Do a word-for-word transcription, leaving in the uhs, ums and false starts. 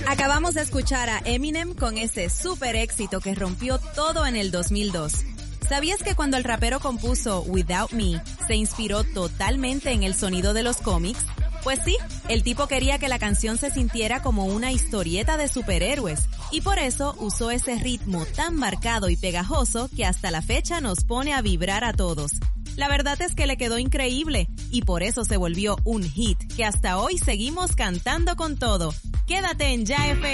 Acabamos de escuchar a Eminem con ese super éxito que rompió todo en el dos mil dos. ¿Sabías que cuando el rapero compuso Without Me, se inspiró totalmente en el sonido de los cómics? Pues sí, el tipo quería que la canción se sintiera como una historieta de superhéroes, y por eso usó ese ritmo tan marcado y pegajoso que hasta la fecha nos pone a vibrar a todos. La verdad es que le quedó increíble, y por eso se volvió un hit que hasta hoy seguimos cantando con todo. Quédate en Ya F M.